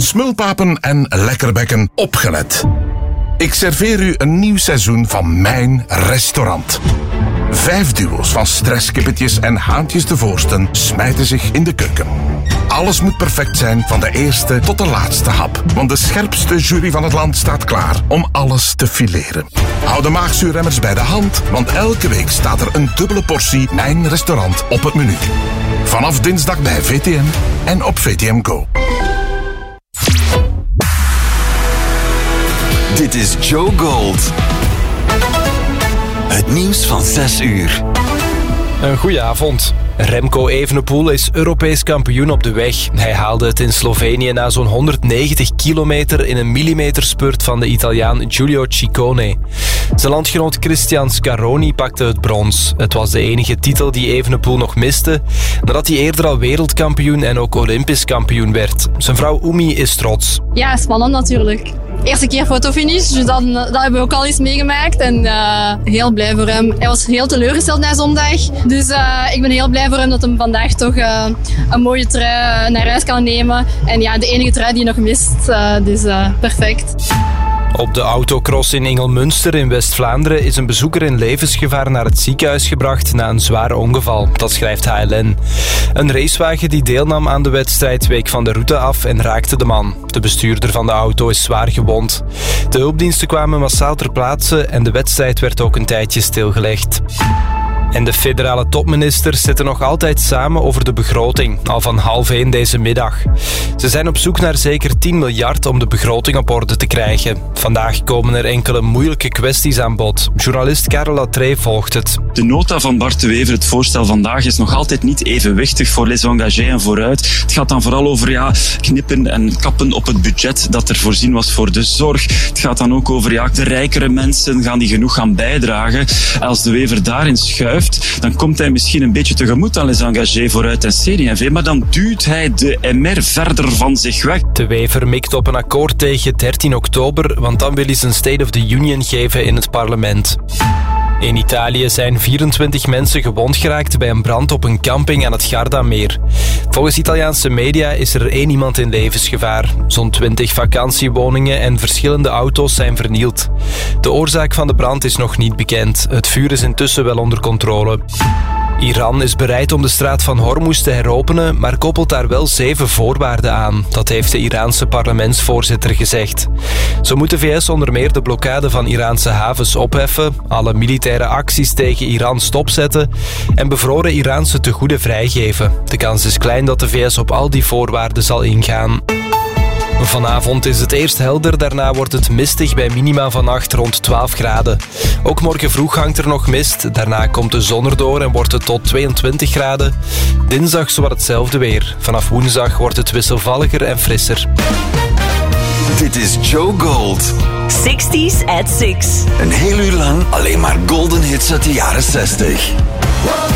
smulpapen en lekkerbekken, opgelet. Ik serveer u een nieuw seizoen van mijn restaurant. 5 duo's van stresskippetjes en haantjes de voorsten smijten zich in de keuken. Alles moet perfect zijn, van de eerste tot de laatste hap. Want de scherpste jury van het land staat klaar om alles te fileren. Hou de maagzuurremmers bij de hand, want elke week staat er een dubbele portie Mijn Restaurant op het menu. Vanaf dinsdag bij VTM en op VTM Go. Dit is Joe Gold. Het nieuws van 6 uur. Een goeie avond. Remco Evenepoel is Europees kampioen op de weg. Hij haalde het in Slovenië na zo'n 190 kilometer in een millimeterspurt van de Italiaan Giulio Ciccone. Zijn landgenoot Cristian Scaroni pakte het brons. Het was de enige titel die Evenepoel nog miste, nadat hij eerder al wereldkampioen en ook Olympisch kampioen werd. Zijn vrouw Umi is trots. Ja, spannend natuurlijk. Eerste keer fotofinish, dus dat hebben we ook al eens meegemaakt en heel blij voor hem. Hij was heel teleurgesteld na zondag, dus ik ben heel blij voor hem dat hij vandaag toch een mooie trui naar huis kan nemen. En ja, de enige trui die hij nog mist, dus perfect. Op de autocross in Engelmunster in West-Vlaanderen is een bezoeker in levensgevaar naar het ziekenhuis gebracht na een zwaar ongeval. Dat schrijft HLN. Een racewagen die deelnam aan de wedstrijd week van de route af en raakte de man. De bestuurder van de auto is zwaar gewond. De hulpdiensten kwamen massaal ter plaatse en de wedstrijd werd ook een tijdje stilgelegd. En de federale topministers zitten nog altijd samen over de begroting, al van 12:30 deze middag. Ze zijn op zoek naar zeker 10 miljard om de begroting op orde te krijgen. Vandaag komen er enkele moeilijke kwesties aan bod. Journalist Karel Latree volgt het. De nota van Bart de Wever, het voorstel vandaag, is nog altijd niet evenwichtig voor les engagés en vooruit. Het gaat dan vooral over knippen en kappen op het budget dat er voorzien was voor de zorg. Het gaat dan ook over de rijkere mensen, gaan die genoeg gaan bijdragen. Als de Wever daarin schuift, dan komt hij misschien een beetje tegemoet aan les engagés vooruit en CD&V, maar dan duwt hij de MR verder van zich weg. De Wever mikt op een akkoord tegen 13 oktober, want dan wil hij zijn State of the Union geven in het parlement. In Italië zijn 24 mensen gewond geraakt bij een brand op een camping aan het Gardameer. Volgens Italiaanse media is er 1 iemand in levensgevaar. Zo'n 20 vakantiewoningen en verschillende auto's zijn vernield. De oorzaak van de brand is nog niet bekend. Het vuur is intussen wel onder controle. Iran is bereid om de straat van Hormuz te heropenen, maar koppelt daar wel 7 voorwaarden aan. Dat heeft de Iraanse parlementsvoorzitter gezegd. Zo moet de VS onder meer de blokkade van Iraanse havens opheffen, alle militaire acties tegen Iran stopzetten en bevroren Iraanse tegoeden vrijgeven. De kans is klein dat de VS op al die voorwaarden zal ingaan. Vanavond is het eerst helder, daarna wordt het mistig bij minima vannacht rond 12 graden. Ook morgen vroeg hangt er nog mist, daarna komt de zon erdoor en wordt het tot 22 graden. Dinsdag zowat hetzelfde weer. Vanaf woensdag wordt het wisselvalliger en frisser. Dit is Joe Gold. 60s at 6. Een heel uur lang alleen maar golden hits uit de jaren 60.